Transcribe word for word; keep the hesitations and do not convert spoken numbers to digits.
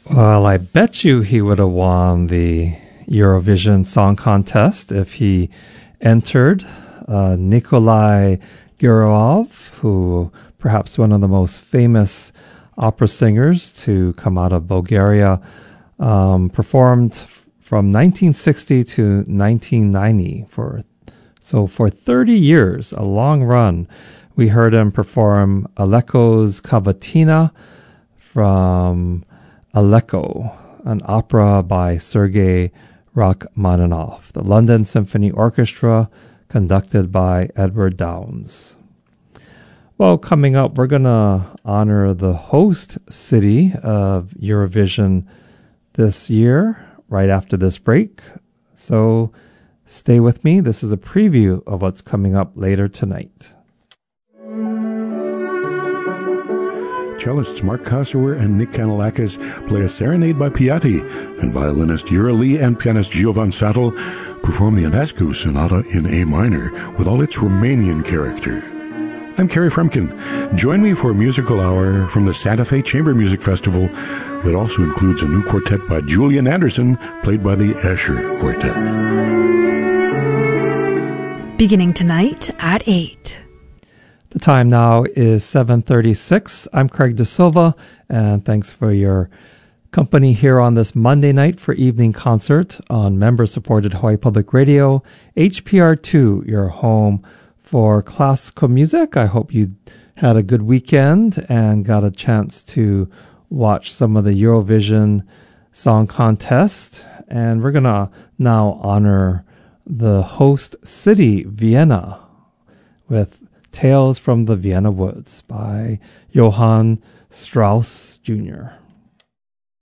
Well, I bet you he would have won the Eurovision Song Contest if he entered. Uh, Nikolai Gurov, who perhaps one of the most famous opera singers to come out of Bulgaria, um, performed from nineteen sixty to nineteen ninety. For so for thirty years, a long run. We heard him perform Aleko's Cavatina from Aleko, an opera by Sergei Rachmaninoff, the London Symphony Orchestra, conducted by Edward Downes. Well, coming up, we're going to honor the host city of Eurovision this year, right after this break. So stay with me. This is a preview of what's coming up later tonight. Cellists Mark Kossower and Nick Kanellakis play a serenade by Piatti, and violinist Yura Lee and pianist Giovan Sattel perform the Ionescu Sonata in A minor with all its Romanian character. I'm Kerry Frumkin. Join me for a musical hour from the Santa Fe Chamber Music Festival that also includes a new quartet by Julian Anderson, played by the Escher Quartet. Beginning tonight at eight. The time now is seven thirty-six. I'm Craig De Silva, and thanks for your company here on this Monday night for evening concert on member-supported Hawaii Public Radio, H P R two, your home for classical music. I hope you had a good weekend and got a chance to watch some of the Eurovision Song Contest. And we're going to now honor the host city, Vienna, with Tales from the Vienna Woods by Johann Strauss Junior